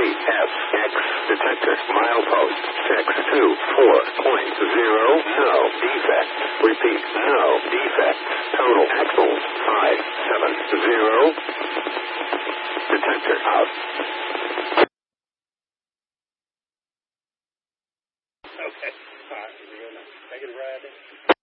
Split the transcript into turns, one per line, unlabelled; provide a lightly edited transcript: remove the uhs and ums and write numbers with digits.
CFX detector. Milepost 624.0. No defects. Repeat, no defects. Total axles 570. Detector out. Okay. All right. Negative ride.